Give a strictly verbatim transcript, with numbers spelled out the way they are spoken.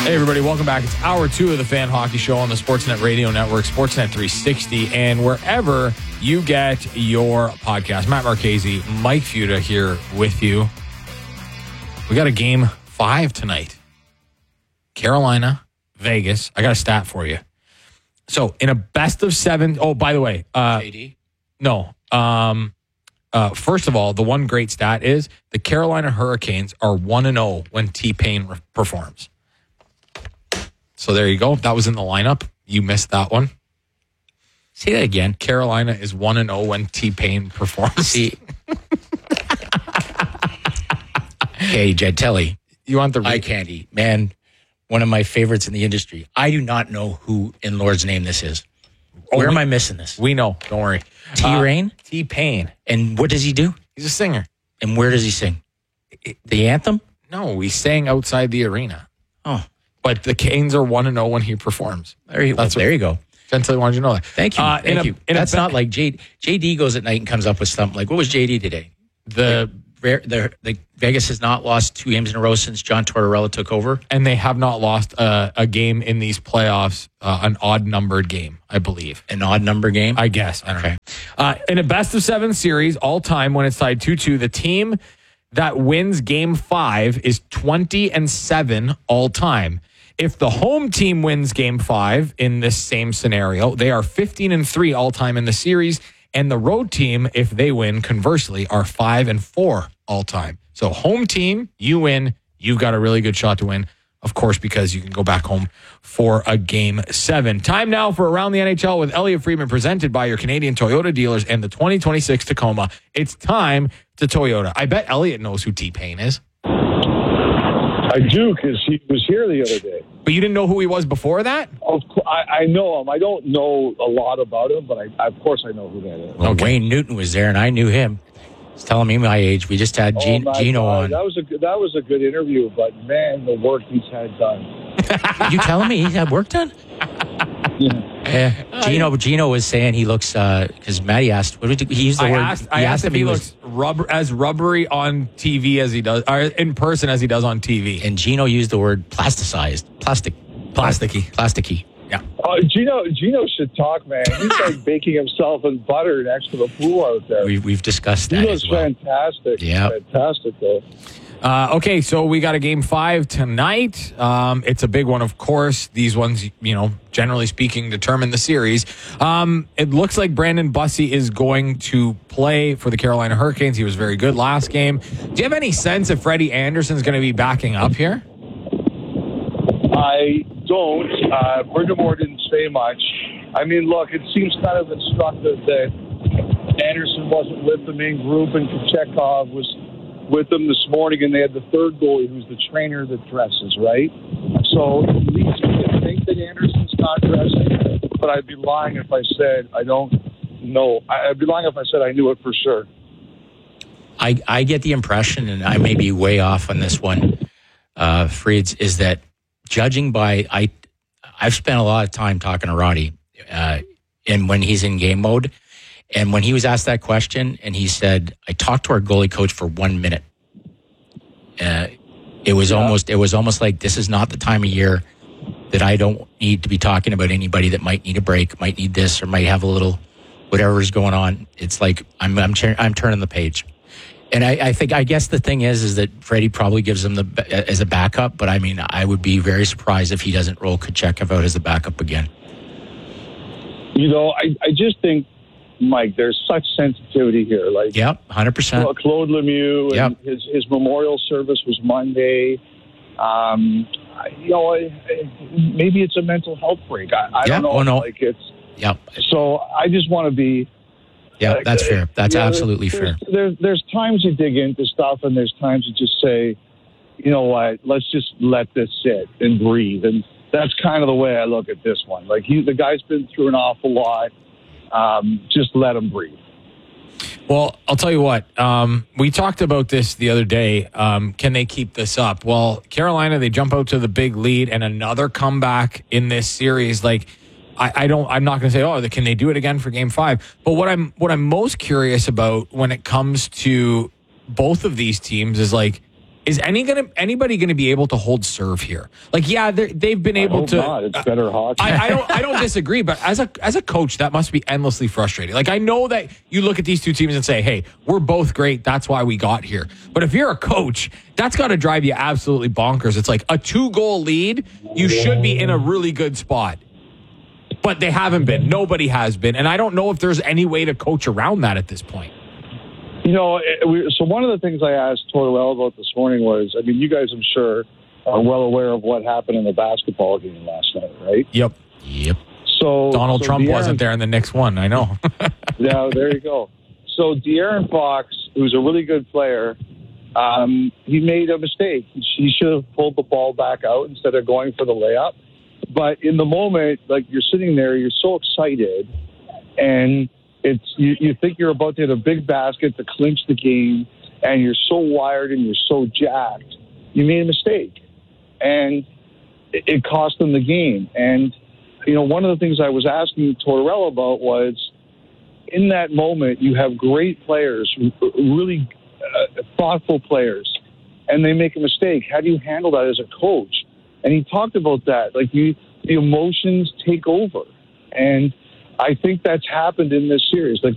Hey, everybody, welcome back. It's hour two of the Fan Hockey Show on the Sportsnet Radio Network, Sportsnet three sixty, and wherever you get your podcast. Matt Marchese, Mike Futa here with you. We got a game five tonight. Carolina, Vegas. I got a stat for you. So, in a best of seven, oh, by the way, uh, J D? No. Um, uh, first of all, the one great stat is the Carolina Hurricanes are one and oh when T-Pain re- performs. So there you go. That was in the lineup. You missed that one. Say that again. Carolina is one and oh when T-Pain performs. See. Hey, Gentelli. You want the eye candy. Man, one of my favorites in the industry. I do not know who in Lord's name this is. Oh, Where we, am I missing this? We know. Don't worry. T-Rain? Uh, T-Pain. And what does he do? He's a singer. And where does he sing? The anthem? No, he sang outside the arena. Oh. But the Canes are one and oh when he performs. There you, That's well, there you go. Gently wanted you to know that. Thank you. Uh, Thank a, you. That's a, not like J, JD goes at night and comes up with something. Like, what was J D today? The, the, the, the Vegas has not lost two games in a row since John Tortorella took over. And they have not lost a, a game in these playoffs, uh, an odd-numbered game, I believe. An odd number game? I guess. I don't okay. know. Uh, in a best-of-seven series, all-time, when it's tied two two, the team that wins game five is twenty and seven all-time. If the home team wins game five in this same scenario, they are fifteen and three all-time in the series. And the road team, if they win, conversely, are five and four all-time. So home team, you win, you've got a really good shot to win. Of course, because you can go back home for a game seven. Time now for Around the N H L with Elliot Friedman, presented by your Canadian Toyota dealers and the twenty twenty-six Tacoma. It's time to Toyota. I bet Elliot knows who T-Pain is. I do, because he was here the other day. But you didn't know who he was before that? Of course, I, I know him. I don't know a lot about him, but I, of course I know who that is. Well, okay. Wayne Newton was there, and I knew him. He's telling me my age. We just had oh Gino, Gino on. That was a good, that was a good interview, but man, the work he's had done. You telling me he's had work done? Yeah. Yeah. Gino, Gino was saying he looks, because uh, Matty asked, what did you, he used the I word. Asked, he I asked, asked if him he was, looks rubber, as rubbery on T V as he does, or in person as he does on T V. And Gino used the word plasticized, plastic, plasticky, plasticky. Yeah. Uh, Gino, Gino should talk, man. He's like baking himself in butter next to the pool out there. We, we've discussed that. Gino's as well. fantastic. Yeah. Fantastic, though. Uh, okay, so we got a game five tonight. Um, it's a big one, of course. These ones, you know, generally speaking, determine the series. Um, it looks like Brandon Bussi is going to play for the Carolina Hurricanes. He was very good last game. Do you have any sense if Freddie Anderson's going to be backing up here? I don't. Uh, Brindamore didn't say much. I mean, look, it seems kind of instructive that Anderson wasn't with the main group and Kochetkov was with them this morning, and they had the third goalie who's the trainer that dresses, right? So it leads me to think that Anderson's not dressing, but I'd be lying if I said I don't know. I'd be lying if I said I knew it for sure. I, I get the impression, and I may be way off on this one, uh, Frieds, is that judging by, I, I've spent a lot of time talking to Roddy, uh, and when he's in game mode, and when he was asked that question, and he said, I talked to our goalie coach for one minute. Uh, it was yeah. almost, it was almost like this is not the time of year that I don't need to be talking about anybody that might need a break, might need this, or might have a little whatever is going on. It's like I'm, I'm, I'm turning the page. And I, I think, I guess the thing is, is that Freddie probably gives him the as a backup. But I mean, I would be very surprised if he doesn't roll Kochetkov out as the backup again. You know, I, I just think, Mike, there's such sensitivity here. Like, yep, one hundred percent. Claude Lemieux, yep. and his his memorial service was Monday. Um, you know, maybe it's a mental health break. I, I yep. don't know. Oh, no. Like it's. Yep. So I just want to be. Yeah, like, that's fair. That's you know, absolutely there's, fair. There's there's times you dig into stuff, and there's times you just say, you know what, let's just let this sit and breathe. And that's kind of the way I look at this one. Like he, the guy's been through an awful lot. Um, just let him breathe. Well, I'll tell you what. Um, we talked about this the other day. Um, can they keep this up? Well, Carolina, they jump out to the big lead and another comeback in this series. Like, I, I don't. I'm not going to say, oh, can they do it again for Game Five? But what I'm what I'm most curious about when it comes to both of these teams is like, Is any gonna anybody going to be able to hold serve here? Like, yeah, they've been able I hope to. Not. It's better hockey. I, I don't. I don't disagree. But as a as a coach, that must be endlessly frustrating. Like, I know that you look at these two teams and say, "Hey, we're both great. That's why we got here." But if you're a coach, that's got to drive you absolutely bonkers. It's like a two goal lead. You should be in a really good spot. But they haven't been. Nobody has been. And I don't know if there's any way to coach around that at this point. You know, we, so one of the things I asked Tortorella about this morning was, I mean, you guys, I'm sure, are well aware of what happened in the basketball game last night, right? Yep. Yep. So Donald so Trump De'Aaron, wasn't there in the next one. I know. Yeah, there you go. So De'Aaron Fox, who's a really good player, um, he made a mistake. He should have pulled the ball back out instead of going for the layup. But in the moment, like, you're sitting there, you're so excited, and it's you, you think you're about to hit a big basket to clinch the game, and you're so wired and you're so jacked. You made a mistake, and it, it cost them the game. And, you know, one of the things I was asking Tortorella about was, in that moment, you have great players, really uh, thoughtful players, and they make a mistake. How do you handle that as a coach? And he talked about that. Like, you, the emotions take over. And I think that's happened in this series. Like,